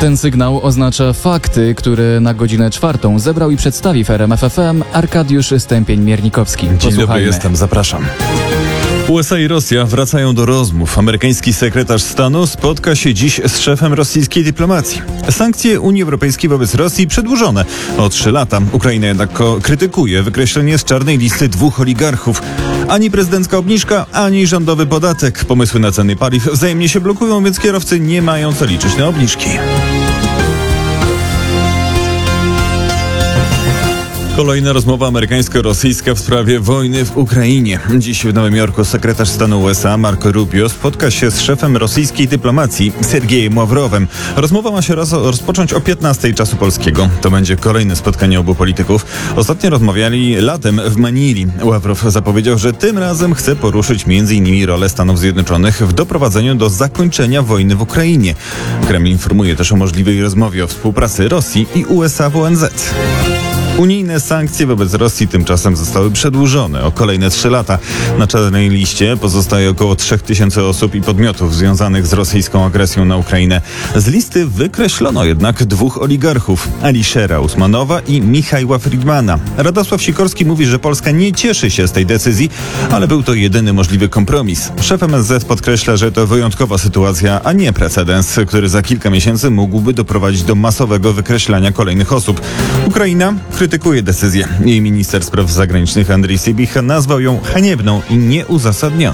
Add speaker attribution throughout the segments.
Speaker 1: Ten sygnał oznacza fakty, które na godzinę 4 zebrał i przedstawi w RMF FM Arkadiusz Stępień-Miernikowski.
Speaker 2: Dzień dobry, jestem, zapraszam. USA i Rosja wracają do rozmów. Amerykański sekretarz stanu spotka się dziś z szefem rosyjskiej dyplomacji. Sankcje Unii Europejskiej wobec Rosji przedłużone o 3 lata. Ukraina jednak krytykuje wykreślenie z czarnej listy 2 oligarchów. Ani prezydencka obniżka, ani rządowy podatek. Pomysły na ceny paliw wzajemnie się blokują, więc kierowcy nie mają co liczyć na obniżki. Kolejna rozmowa amerykańsko-rosyjska w sprawie wojny w Ukrainie. Dziś w Nowym Jorku sekretarz stanu USA Marco Rubio spotka się z szefem rosyjskiej dyplomacji Sergiejem Ławrowem. Rozmowa ma się rozpocząć o 15 czasu polskiego. To będzie kolejne spotkanie obu polityków. Ostatnio rozmawiali latem w Manili. Ławrow zapowiedział, że tym razem chce poruszyć m.in. rolę Stanów Zjednoczonych w doprowadzeniu do zakończenia wojny w Ukrainie. Kreml informuje też o możliwej rozmowie o współpracy Rosji i USA w ONZ. Unijne sankcje wobec Rosji tymczasem zostały przedłużone o kolejne 3 lata. Na czarnej liście pozostaje około 3000 osób i podmiotów związanych z rosyjską agresją na Ukrainę. Z listy wykreślono jednak 2 oligarchów, Aliszera Usmanowa i Michajła Friedmana. Radosław Sikorski mówi, że Polska nie cieszy się z tej decyzji, ale był to jedyny możliwy kompromis. Szef MSZ podkreśla, że to wyjątkowa sytuacja, a nie precedens, który za kilka miesięcy mógłby doprowadzić do masowego wykreślania kolejnych osób. Ukraina krytykuje decyzję. Jej minister spraw zagranicznych Andrii Sybiha nazwał ją haniebną i nieuzasadnioną.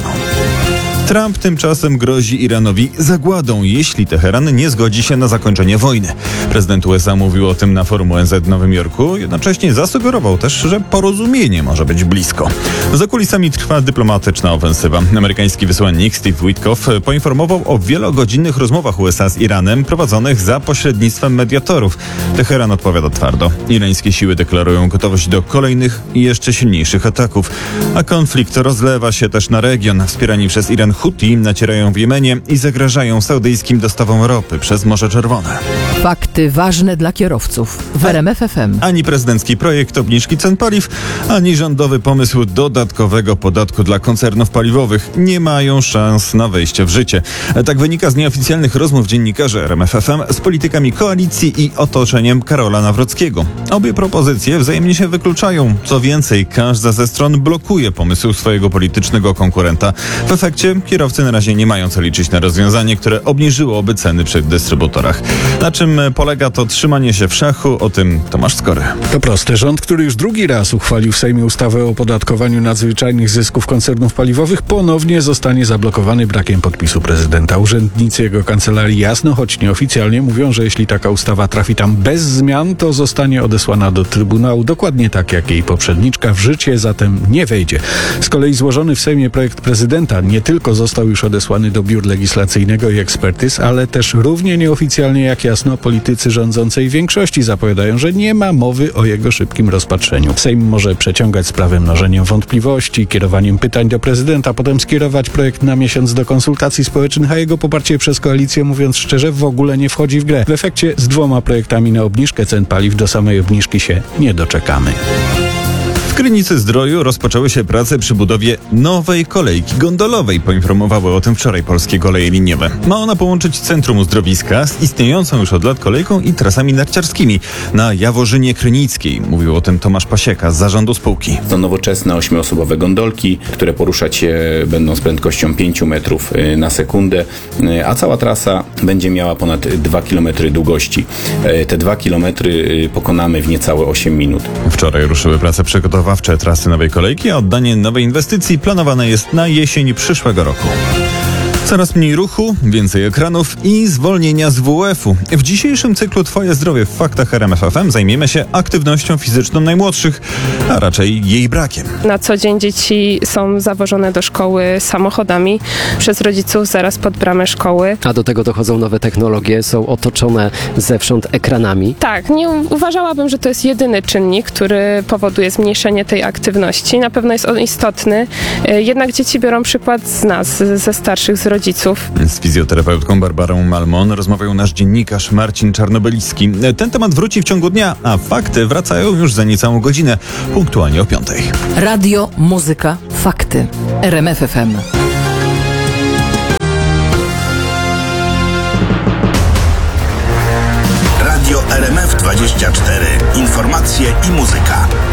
Speaker 2: Trump tymczasem grozi Iranowi zagładą, jeśli Teheran nie zgodzi się na zakończenie wojny. Prezydent USA mówił o tym na forum ONZ w Nowym Jorku, jednocześnie zasugerował też, że porozumienie może być blisko. Za kulisami trwa dyplomatyczna ofensywa. Amerykański wysłannik Steve Witkoff poinformował o wielogodzinnych rozmowach USA z Iranem prowadzonych za pośrednictwem mediatorów. Teheran odpowiada twardo. Irańskie siły deklarują gotowość do kolejnych i jeszcze silniejszych ataków. A konflikt rozlewa się też na region. Wspierani przez Iran Huti nacierają w Jemenie i zagrażają saudyjskim dostawom ropy przez Morze Czerwone.
Speaker 3: Fakty ważne dla kierowców w RMF FM.
Speaker 2: Ani prezydencki projekt obniżki cen paliw, ani rządowy pomysł dodatkowego podatku dla koncernów paliwowych nie mają szans na wejście w życie. Tak wynika z nieoficjalnych rozmów dziennikarzy RMF FM z politykami koalicji i otoczeniem Karola Nawrockiego. Obie propozycje wzajemnie się wykluczają. Co więcej, każda ze stron blokuje pomysł swojego politycznego konkurenta. W efekcie kierowcy na razie nie mają co liczyć na rozwiązanie, które obniżyłoby ceny przy dystrybutorach. Na czym polega to trzymanie się w szachu? O tym Tomasz Skory.
Speaker 4: To proste. Rząd, który już drugi raz uchwalił w Sejmie ustawę o opodatkowaniu nadzwyczajnych zysków koncernów paliwowych, ponownie zostanie zablokowany brakiem podpisu prezydenta. Urzędnicy jego kancelarii jasno, choć nieoficjalnie mówią, że jeśli taka ustawa trafi tam bez zmian, to zostanie odesłana do Trybunału, dokładnie tak jak jej poprzedniczka, w życie zatem nie wejdzie. Z kolei złożony w Sejmie projekt prezydenta nie tylko został już odesłany do biur legislacyjnego i ekspertyz, ale też równie nieoficjalnie jak jasno politycy rządzącej większości zapowiadają, że nie ma mowy o jego szybkim rozpatrzeniu. Sejm może przeciągać sprawę mnożeniem wątpliwości, kierowaniem pytań do prezydenta, potem skierować projekt na miesiąc do konsultacji społecznych, a jego poparcie przez koalicję, mówiąc szczerze, w ogóle nie wchodzi w grę. W efekcie z 2 projektami na obniżkę cen paliw do samej obniżki się nie doczekamy.
Speaker 2: W Krynicy-Zdroju rozpoczęły się prace przy budowie nowej kolejki gondolowej. Poinformowały o tym wczoraj Polskie Koleje Liniowe. Ma ona połączyć centrum uzdrowiska z istniejącą już od lat kolejką i trasami narciarskimi na Jaworzynie Krynickiej. Mówił o tym Tomasz Pasieka z zarządu spółki.
Speaker 5: To nowoczesne 8-osobowe gondolki, które poruszać się będą z prędkością 5 metrów na sekundę, a cała trasa będzie miała ponad 2 km długości. Te 2 km pokonamy w niecałe 8 minut.
Speaker 2: Wczoraj ruszyły prace przygotowawcze trasy nowej kolejki, a oddanie nowej inwestycji planowane jest na jesień przyszłego roku. Coraz mniej ruchu, więcej ekranów i zwolnienia z WF-u. W dzisiejszym cyklu Twoje zdrowie w faktach RMF FM zajmiemy się aktywnością fizyczną najmłodszych, a raczej jej brakiem.
Speaker 6: Na co dzień dzieci są zawożone do szkoły samochodami przez rodziców zaraz pod bramę szkoły.
Speaker 7: A do tego dochodzą nowe technologie, są otoczone zewsząd ekranami.
Speaker 6: Tak, nie uważałabym, że to jest jedyny czynnik, który powoduje zmniejszenie tej aktywności. Na pewno jest on istotny, jednak dzieci biorą przykład z nas, ze starszych, z rodziców.
Speaker 2: Z fizjoterapeutką Barbarą Malmon rozmawiał nasz dziennikarz Marcin Czarnobyliski. Ten temat wróci w ciągu dnia, a fakty wracają już za niecałą godzinę, punktualnie o 5:00.
Speaker 3: Radio, muzyka, fakty. RMF FM.
Speaker 8: 24. Informacje i muzyka.